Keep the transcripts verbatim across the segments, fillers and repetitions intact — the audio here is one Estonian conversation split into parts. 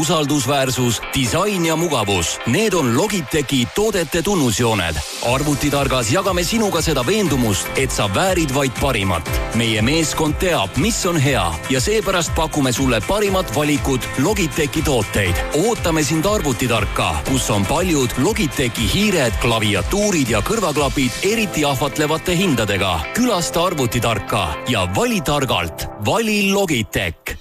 usaldusväärsus, disain ja mugavus. Need on Logitechi toodete tunnusjooned. Arvutitargas jagame sinuga seda veendumust, et sa väärid vaid parimat. Meie meeskond teab, mis on hea ja seepärast pakume sulle parimat valikut Logitechi tooteid. Ootame sind Arvutitarka, kus on paljud Logitechi hiired, klaviatuurid ja kõrvaklapid eriti ahvatlevate hindadega. Külasta Arvutitarka ja vali targalt. Vali Logitech.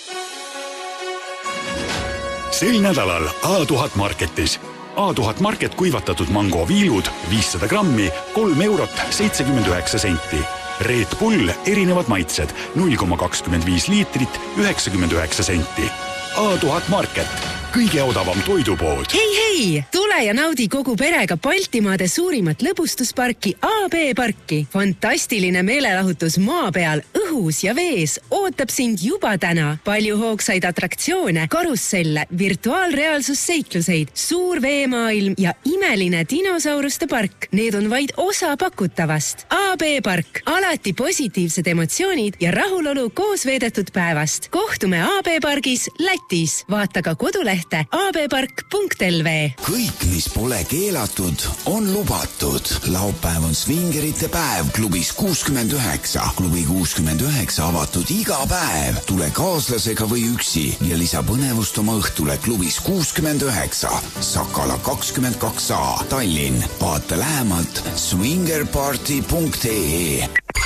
Sel nädalal A tuhat Marketis. A tuhat Market kuivatatud mango viilud viissada grammi, kolm eurot seitsekümmend üheksa senti. Red Bull erinevad maitsed null koma kakskümmend viis liitrit üheksakümmend üheksa senti. A tuhat Market, kõige odavam toidupood. Hei, hei! Tule ja naudi kogu perega Baltimaade suurimat lõbustusparki A B Parki. Fantastiline meelelahutus maa peal, õhus ja vees ootab sind juba täna. Palju hoogsaid atraktsioone, karusselle, virtuaalreaalsusseikluseid, suur veemaailm ja imeline dinosauruste park. Need on vaid osa pakutavast. A B Park, alati positiivsed emotsioonid ja rahulolu koos veedetud päevast. Kohtume A B Pargis Lätis. Vaata ka kodulehte a b park punkt l v. Kõik, mis pole keelatud, on lubatud. Laupäev on svingerite päev klubis kuuskümmend üheksa. Klubi kuuskümmend üheksa avatud iga päev. Tule kaaslasega või üksi ja lisa põnevust oma õhtule klubis kuuskümmend üheksa. Sakala kakskümmend kaks A, Tallinn. Vaata lähemalt swinger party punkt e e.